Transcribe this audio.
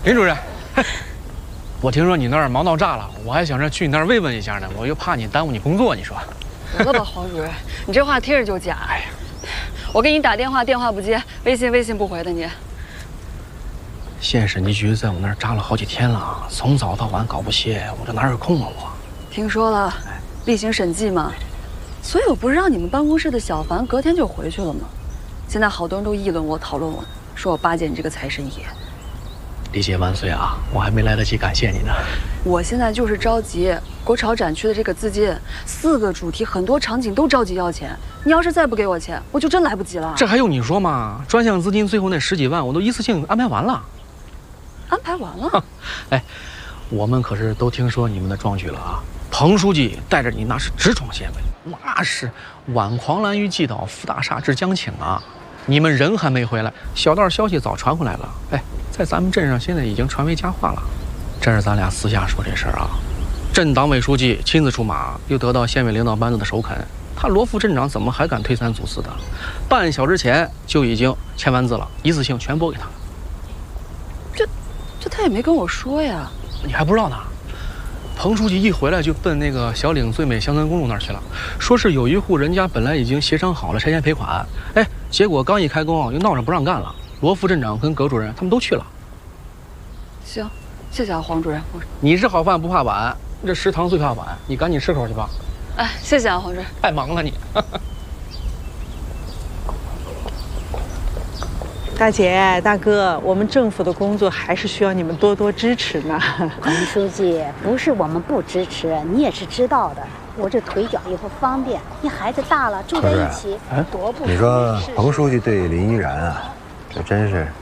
林主任，我听说你那儿忙到炸了，我还想着去你那儿慰问一下呢，我又怕你耽误你工作，你说？ 得了吧，黄主任，你这话听着就假。哎呀，我给你打电话，电话不接；微信不回的你。 县审计局在我那儿扎了好几天了，从早到晚搞不歇，我这哪有空啊我？ 听说了，例行审计嘛，所以我不是让你们办公室的小樊隔天就回去了吗？现在好多人都议论我、讨论我，说我巴结你这个财神爷。 李姐万岁啊！我还没来得及感谢你呢。 我现在就是着急，国潮展区的这个资金，4个主题，很多场景都着急要钱。你要是再不给我钱，我就真来不及了。 这还用你说吗？专项资金最后那10几万，我都一次性安排完了。 安排完了？ 哎，我们可是都听说你们的壮举了啊！彭书记带着你那是直闯县委，那是挽狂澜于既倒，扶大厦至将倾啊！你们人还没回来，小道消息早传回来了。哎，在咱们镇上现在已经传为佳话了。这是咱俩私下说这事儿啊。镇党委书记亲自出马，又得到县委领导班子的首肯，他罗副镇长怎么还敢推三阻四的？半小时前就已经签完字了，一次性全拨给他。 这他也没跟我说呀。 你还不知道呢？彭书记一回来就奔那个小岭最美乡村公路那儿去了，说是有一户人家本来已经协商好了拆迁赔款，哎，结果刚一开工又闹着不让干了。罗副镇长跟葛主任他们都去了。 行，谢谢啊，黄主任。 你是好饭不怕晚，这食堂最怕晚，你赶紧吃口去吧。 哎，谢谢啊，黄主任。 太忙了你。 大姐、大哥，我们政府的工作还是需要你们多多支持呢。 彭书记，不是我们不支持，你也是知道的。我这腿脚也不方便，你孩子大了住在一起，多不。 你说彭书记对林依然啊，这真是